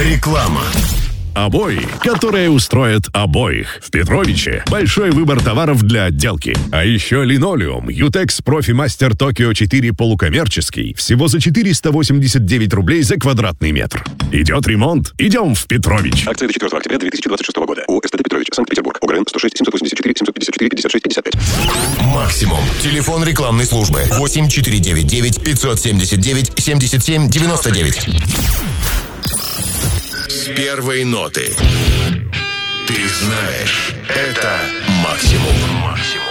Реклама. Обои, которые устроят обоих. В Петровиче большой выбор товаров для отделки. А еще линолеум Ютекс Профи Мастер Токио 4 полукоммерческий. Всего за 489 рублей за квадратный метр. Идет ремонт? Идем в Петрович. Акция до 4 октября 2026 года. ООО СТТ Петрович, Санкт-Петербург. ОГРН 106 784 754 56 55. Максимум. Телефон рекламной службы 8499 579 77 99. С первой ноты. Ты знаешь, это максимум.